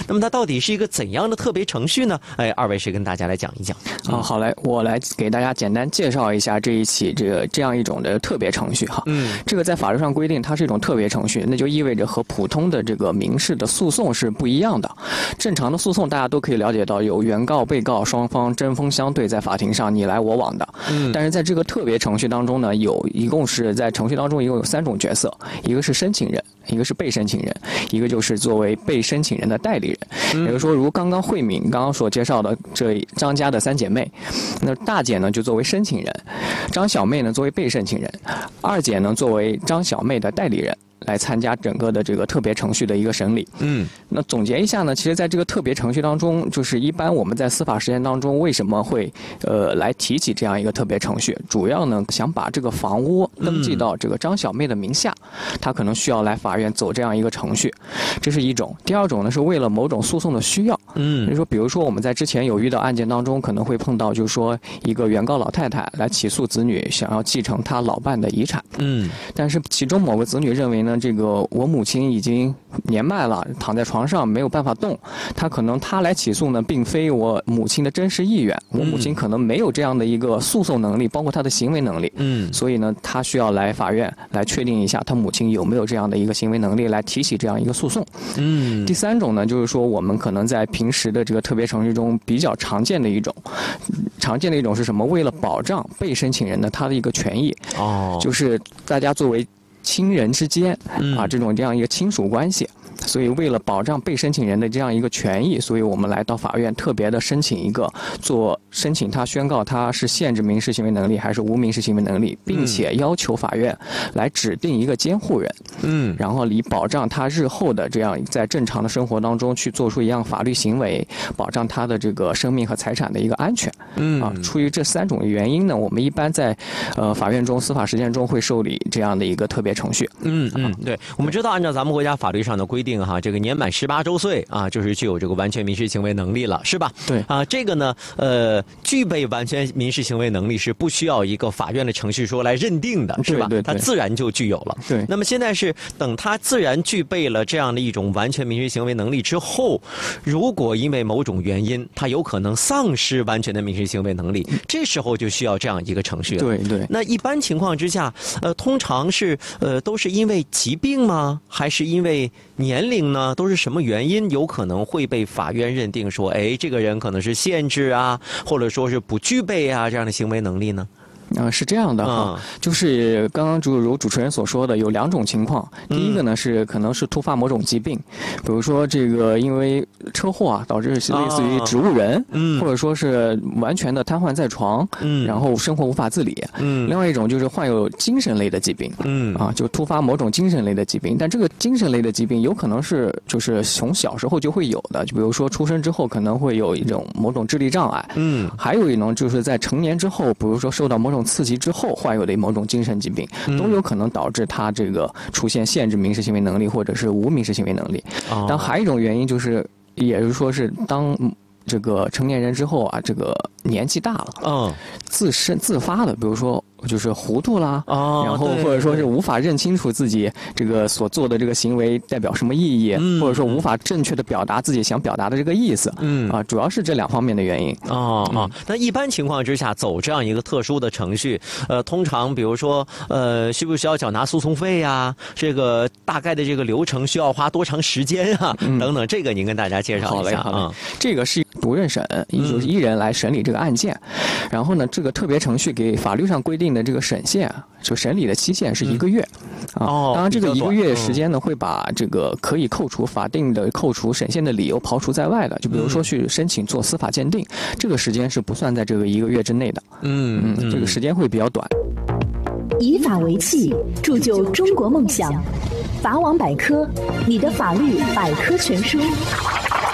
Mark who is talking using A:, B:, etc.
A: 那么它到底是一个怎样的特别程序呢？二位谁跟大家来讲一讲？
B: 好嘞，我来给大家简单介绍一下这一起这样一种的特别程序哈。这个在法律上规定它是一种特别程序，那就意味着和普通的这个民事的诉讼是不一样的。正常的诉讼大家都可以了解到，有原告、被告双方针锋相对，在法庭上你来我往的。但是在这个特别程序当中呢，一共是在程序当中一共有3种角色，一个是申请人，一个是被申请人，一个就是作为被申请人的代理人。也就是说，如刚刚慧敏刚刚所介绍的这张家的3姐妹，那大姐呢就作为申请人，张小妹呢作为被申请人，二姐呢作为张小妹的代理人，来参加整个的这个特别程序的一个审理。那总结一下呢，其实在这个特别程序当中，就是一般我们在司法实践当中为什么会来提起这样一个特别程序，主要呢想把这个房屋登记到这个张小妹的名下，她可能需要来法院走这样一个程序，这是一种。第二种呢是为了某种诉讼的需要。就是说比如说我们在之前有遇到案件当中可能会碰到，就是说一个原告老太太来起诉子女想要继承她老伴的遗产。但是其中某个子女认为呢，这个我母亲已经年迈了，躺在床上没有办法动，她来起诉呢并非我母亲的真实意愿，我母亲可能没有这样的一个诉讼能力，包括她的行为能力。所以呢她需要来法院来确定一下她母亲有没有这样的一个行为能力来提起这样一个诉讼。第3种呢就是说我们可能在平时的这个特别程序中比较常见的一种是什么？为了保障被申请人的他的一个权益，就是大家作为亲人之间这样一个亲属关系，所以为了保障被申请人的这样一个权益，所以我们来到法院特别的申请他宣告他是限制民事行为能力还是无民事行为能力，并且要求法院来指定一个监护人，然后以保障他日后的这样在正常的生活当中去做出一样法律行为，保障他的这个生命和财产的一个安全。出于这3种原因呢，我们一般在法院中司法实践中会受理这样的一个特别程序。
A: 对，我们知道按照咱们国家法律上的规定哈，这个年满18周岁就是具有这个完全民事行为能力了，是吧？
B: 对
A: 这个呢具备完全民事行为能力是不需要一个法院的程序说来认定的，是吧？
B: 对，
A: 它自然就具有了。
B: 对。
A: 那么现在是等他自然具备了这样的一种完全民事行为能力之后，如果因为某种原因他有可能丧失完全的民事行为能力，这时候就需要这样一个程序了。
B: 对。
A: 那一般情况之下通常是都是因为疾病吗？还是因为年龄呢？都是什么原因有可能会被法院认定说这个人可能是限制或者说是不具备这样的行为能力呢？
B: 是这样的就是刚刚如主持人所说的，有2种情况。第一个呢是可能是突发某种疾病，比如说这个因为车祸导致类似于植物人，或者说是完全的瘫痪在床，然后生活无法自理。另外一种就是患有精神类的疾病，就突发某种精神类的疾病。但这个精神类的疾病有可能是就是从小时候就会有的，就比如说出生之后可能会有一种某种智力障碍，还有一种就是在成年之后，比如说受到某种刺激之后患有的某种精神疾病，都有可能导致他这个出现限制民事行为能力或者是无民事行为能力。但还有一种原因就是，也就是说是当这个成年人之后这个年纪大了，自发的，比如说就是糊涂啦，然后或者说是无法认清楚自己这个所做的这个行为代表什么意义，或者说无法正确的表达自己想表达的这个意思，主要是这2方面的原因。
A: 那一般情况之下走这样一个特殊的程序，通常比如说需不需要缴纳诉讼费这个大概的这个流程需要花多长时间等等，这个您跟大家介绍一下。
B: 好嘞。这个是独任审，就是一人来审理这个案件，然后呢这个特别程序给法律上规定的这个审限就审理的期限是1个月。当然这个1个月时间呢会把这个可以扣除法定的扣除审限的理由刨除在外的，就比如说去申请做司法鉴定，这个时间是不算在这个1个月之内的。这个时间会比较短。
C: 以法为器，铸就中国梦想。法网百科，你的法律百科全书。